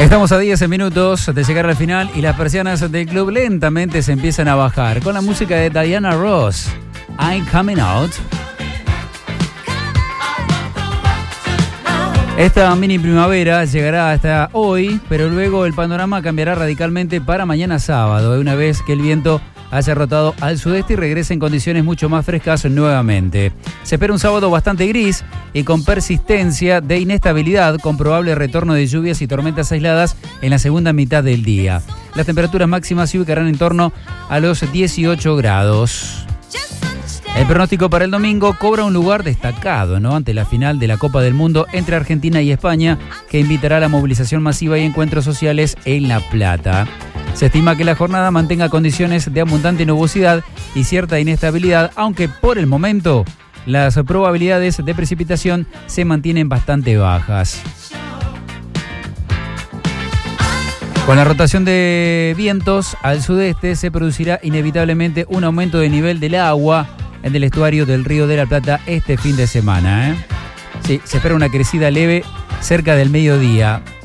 Estamos a 10 minutos de llegar al final y las persianas del club lentamente se empiezan a bajar con la música de Diana Ross, I'm Coming Out. Esta mini primavera llegará hasta hoy, pero luego el panorama cambiará radicalmente para mañana sábado, una vez que el viento haya rotado al sudeste y regrese en condiciones mucho más frescas nuevamente. Se espera un sábado bastante gris y con persistencia de inestabilidad, con probable retorno de lluvias y tormentas aisladas en la segunda mitad del día. Las temperaturas máximas se ubicarán en torno a los 18 grados. El pronóstico para el domingo cobra un lugar destacado, ¿no?, ante la final de la Copa del Mundo entre Argentina y España, que invitará a la movilización masiva y encuentros sociales en La Plata. Se estima que la jornada mantenga condiciones de abundante nubosidad y cierta inestabilidad, aunque por el momento las probabilidades de precipitación se mantienen bastante bajas. Con la rotación de vientos al sudeste se producirá inevitablemente un aumento de nivel del agua en el estuario del Río de la Plata este fin de semana. Sí, se espera una crecida leve cerca del mediodía.